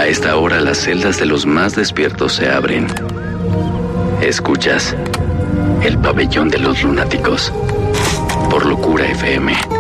esta hora las celdas de los más despiertos se abren. Escuchas El Pabellón de los Lunáticos por Locura FM.